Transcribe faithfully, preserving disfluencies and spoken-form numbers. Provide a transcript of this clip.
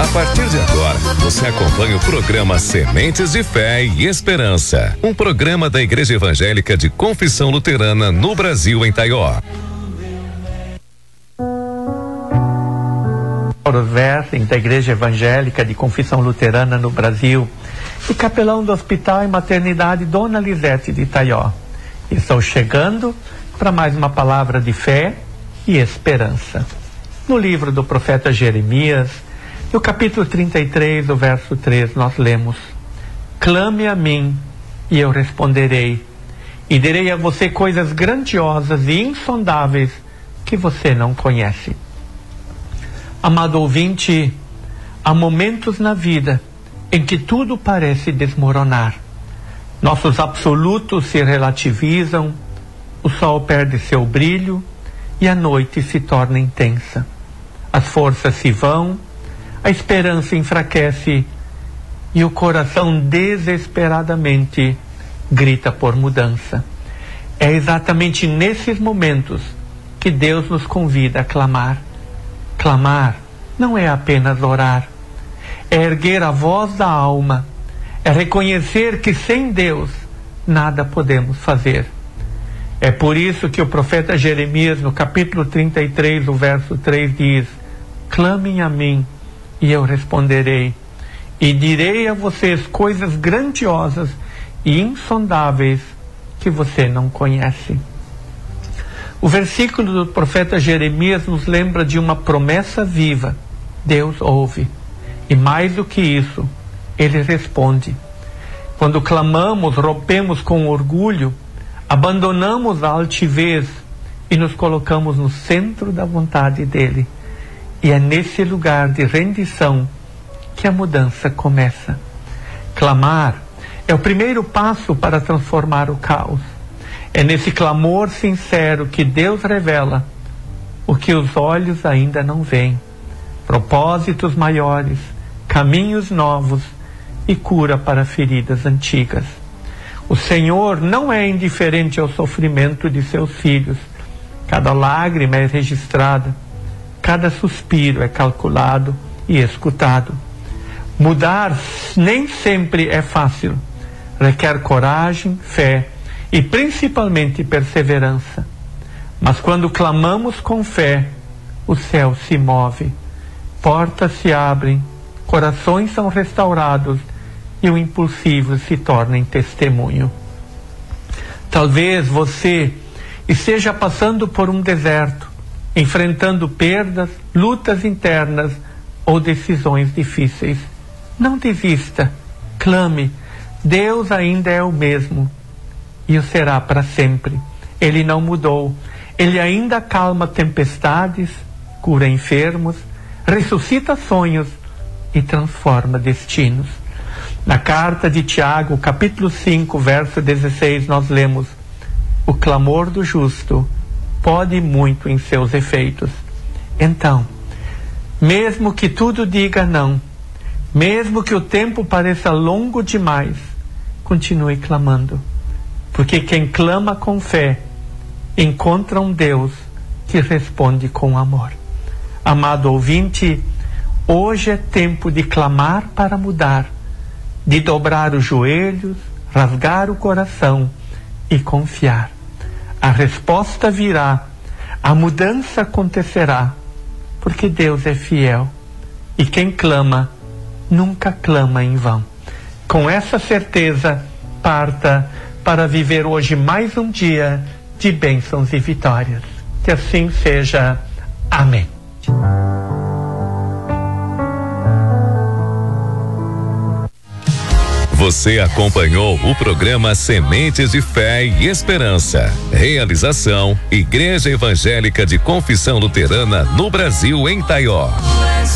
A partir de agora, você acompanha o programa Sementes de Fé e Esperança, um programa da Igreja Evangélica de Confissão Luterana no Brasil, em Taió. Os versos da Igreja Evangélica de Confissão Luterana no Brasil e capelão do Hospital e Maternidade Dona Lisete de Taió. Estou chegando para mais uma palavra de fé e esperança. No livro do profeta Jeremias, no capítulo trinta e três, o verso três, nós lemos: clame a mim e eu responderei, e direi a você coisas grandiosas e insondáveis que você não conhece. Amado ouvinte, há momentos na vida em que tudo parece desmoronar. Nossos absolutos se relativizam, o sol perde seu brilho e a noite se torna intensa. As forças se vão, a esperança enfraquece e o coração desesperadamente grita por mudança. É exatamente nesses momentos que Deus nos convida a clamar. Clamar não é apenas orar, é erguer a voz da alma, é reconhecer que sem Deus nada podemos fazer. É por isso que o profeta Jeremias, no capítulo trinta e três, o verso três, diz: clamem a mim e eu responderei, e direi a vocês coisas grandiosas e insondáveis que você não conhece. O versículo do profeta Jeremias nos lembra de uma promessa viva. Deus ouve. E mais do que isso, Ele responde. Quando clamamos, rompemos com orgulho, abandonamos a altivez e nos colocamos no centro da vontade dEle. E é nesse lugar de rendição que a mudança começa. Clamar é o primeiro passo para transformar o caos. É nesse clamor sincero que Deus revela o que os olhos ainda não veem: propósitos maiores, caminhos novos e cura para feridas antigas. O Senhor não é indiferente ao sofrimento de seus filhos. Cada lágrima é registrada, cada suspiro é calculado e escutado. Mudar nem sempre é fácil. Requer coragem, fé e principalmente perseverança. Mas quando clamamos com fé, o céu se move, portas se abrem, corações são restaurados e o impulsivo se torna em testemunho. Talvez você esteja passando por um deserto, enfrentando perdas, lutas internas ou decisões difíceis. Não desista, clame. Deus ainda é o mesmo e o será para sempre. Ele não mudou. Ele ainda acalma tempestades, cura enfermos, ressuscita sonhos e transforma destinos. Na carta de Tiago, capítulo cinco, verso dezesseis, nós lemos: o clamor do justo pode muito em seus efeitos. Então, mesmo que tudo diga não, mesmo que o tempo pareça longo demais, continue clamando, porque quem clama com fé encontra um Deus que responde com amor. Amado ouvinte, hoje é tempo de clamar para mudar, de dobrar os joelhos, rasgar o coração e confiar. A resposta virá, a mudança acontecerá, porque Deus é fiel e quem clama nunca clama em vão. Com essa certeza, parta para viver hoje mais um dia de bênçãos e vitórias. Que assim seja. Amém. Você acompanhou o programa Sementes de Fé e Esperança. Realização: Igreja Evangélica de Confissão Luterana no Brasil, em Taió.